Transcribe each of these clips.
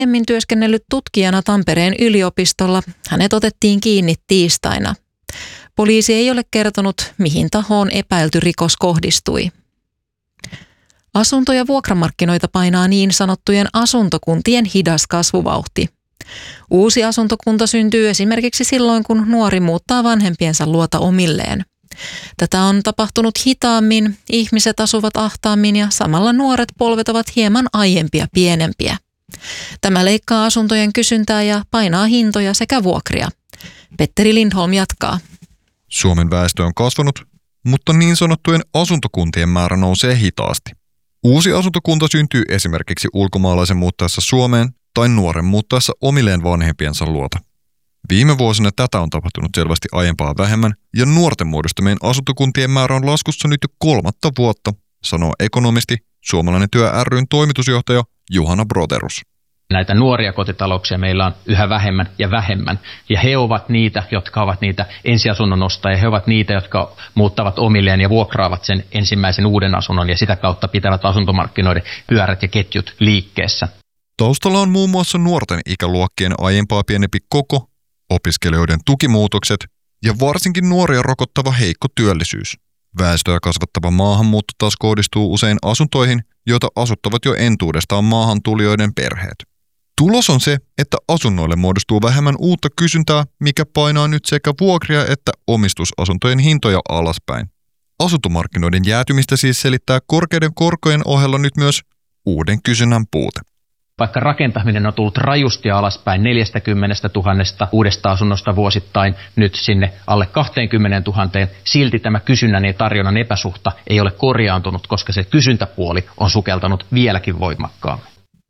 Aiemmin työskennellyt tutkijana Tampereen yliopistolla, hänet otettiin kiinni tiistaina. Poliisi ei ole kertonut, mihin tahoon epäilty rikos kohdistui. Asunto- ja vuokramarkkinoita painaa niin sanottujen asuntokuntien hidas kasvuvauhti. Uusi asuntokunta syntyy esimerkiksi silloin, kun nuori muuttaa vanhempiensa luota omilleen. Tätä on tapahtunut hitaammin, ihmiset asuvat ahtaammin ja samalla nuoret polvet ovat hieman aiempia pienempiä. Tämä leikkaa asuntojen kysyntää ja painaa hintoja sekä vuokria. Petteri Lindholm jatkaa. Suomen väestö on kasvanut, mutta niin sanottujen asuntokuntien määrä nousee hitaasti. Uusi asuntokunta syntyy esimerkiksi ulkomaalaisen muuttaessa Suomeen tai nuoren muuttaessa omilleen vanhempiensa luota. Viime vuosina tätä on tapahtunut selvästi aiempaa vähemmän ja nuorten muodostamien asuntokuntien määrä on laskussa nyt jo 3 vuotta, sanoo ekonomisti, Suomalainen työ ry:n toimitusjohtaja Juhana Broderus. Näitä nuoria kotitalouksia meillä on yhä vähemmän ja vähemmän. Ja he ovat niitä, jotka ovat niitä ensiasunnon ostajia. He ovat niitä, jotka muuttavat omilleen ja vuokraavat sen ensimmäisen uuden asunnon ja sitä kautta pitävät asuntomarkkinoiden pyörät ja ketjut liikkeessä. Taustalla on muun muassa nuorten ikäluokkien aiempaa pienempi koko, opiskelijoiden tukimuutokset ja varsinkin nuoria rokottava heikko työllisyys. Väestöä kasvattava maahanmuutto taas kohdistuu usein asuntoihin, joita asuttavat jo entuudestaan maahantulijoiden perheet. Tulos on se, että asunnoille muodostuu vähemmän uutta kysyntää, mikä painaa nyt sekä vuokria että omistusasuntojen hintoja alaspäin. Asuntomarkkinoiden jäätymistä siis selittää korkeiden korkojen ohella nyt myös uuden kysynnän puute. Vaikka rakentaminen on tullut rajusti alaspäin 40 000 uudesta asunnosta vuosittain nyt sinne alle 20 000, silti tämä kysynnän ja tarjonnan epäsuhta ei ole korjaantunut, koska se kysyntäpuoli on sukeltanut vieläkin voimakkaammin.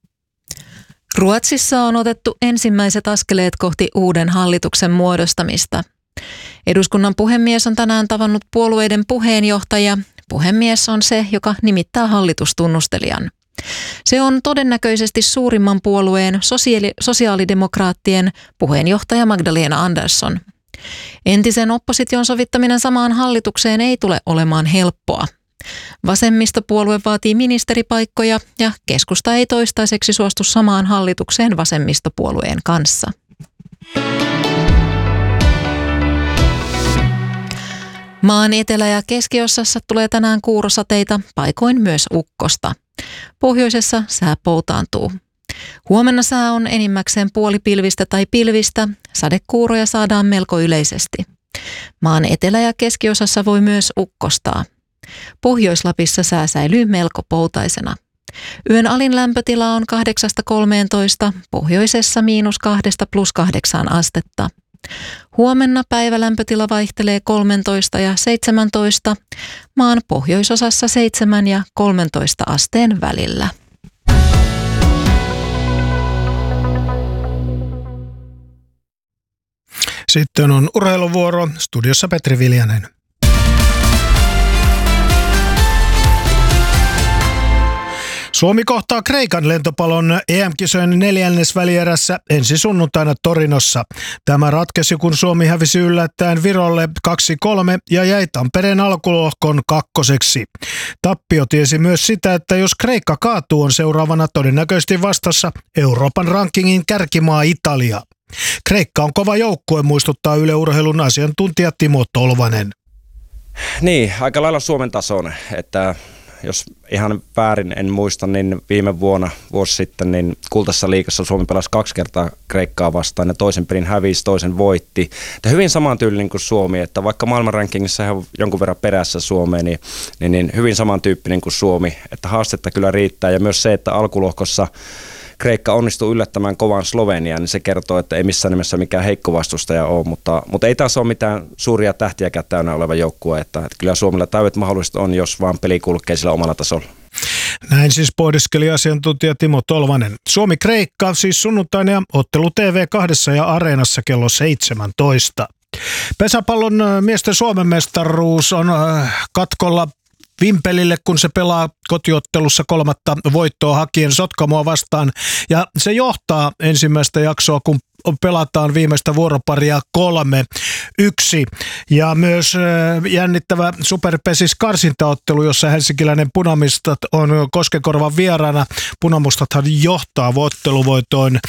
Ruotsissa on otettu ensimmäiset askeleet kohti uuden hallituksen muodostamista. Eduskunnan puhemies on tänään tavannut puolueiden puheenjohtajia. Puhemies on se, joka hallitustunnustelijan. Se on todennäköisesti suurimman puolueen sosiaalidemokraattien puheenjohtaja Magdalena Andersson. Entisen opposition sovittaminen samaan hallitukseen ei tule olemaan helppoa. Vasemmistopuolue vaatii ministeripaikkoja ja keskusta ei toistaiseksi suostu samaan hallitukseen vasemmistopuolueen kanssa. Maan etelä- ja keskiosassa tulee tänään kuurosateita, paikoin myös ukkosta. Pohjoisessa sää poutaantuu. Huomenna sää on enimmäkseen puolipilvistä tai pilvistä, sadekuuroja saadaan melko yleisesti. Maan etelä- ja keskiosassa voi myös ukkostaa. Pohjois-Lapissa sää säilyy melko poutaisena. Yön alin lämpötila on 8–13, pohjoisessa -2 +8 astetta. Huomenna päivälämpötila vaihtelee 13 ja 17, maan pohjoisosassa 7 ja 13 asteen välillä. Sitten on urheiluvuoro, studiossa Petri Viljanen. Suomi kohtaa Kreikan lentopallon EM-kisojen 4. välierässä ensi sunnuntaina Torinossa. Tämä ratkesi, kun Suomi hävisi yllättäen Virolle 2-3 ja jäi Tampereen alkulohkon 2. Tappio tiesi myös sitä, että jos Kreikka kaatuu, on seuraavana todennäköisesti vastassa Euroopan rankingin kärkimaa Italia. Kreikka on kova joukkue, muistuttaa Yle Urheilun asiantuntija Timo Tolvanen. Niin, aika lailla Suomen tason, että jos ihan väärin en muista, niin viime vuosi sitten, niin Kultaisessa liigassa Suomi pelasi 2 kertaa Kreikkaa vastaan ja toisen pelin hävisi, toisen voitti. Että hyvin samantyylinen kuin Suomi, että vaikka maailmanrankingissa he on jonkun verran perässä Suomeen, niin hyvin samantyyppinen kuin Suomi, että haastetta kyllä riittää ja myös se, että alkulohkossa Kreikka onnistuu yllättämään kovan Slovenian, niin se kertoo, että ei missään nimessä mikään heikko vastustaja ole, mutta ei taas ole mitään suuria tähtiäkään täynnä oleva joukkue, että kyllä Suomella täydet mahdollisuudet on, jos vaan peli kulkee sillä omalla tasolla. Näin siis pohdiskeli asiantuntija Timo Tolvanen. Suomi-Kreikka siis sunnuntaina ottelu TV2 ja Areenassa kello 17. Pesäpallon miesten Suomen mestaruus on katkolla Vimpelille, kun se pelaa kotiottelussa 3. voittoa hakien Sotkamoa vastaan. Ja se johtaa ensimmäistä jaksoa, kun pelataan viimeistä vuoroparia 3-1. Ja myös jännittävä Superpesis karsintaottelu, jossa helsinkiläinen Punamustat on Koskenkorvan vieraana. Punamustathan johtaa otteluvoitoin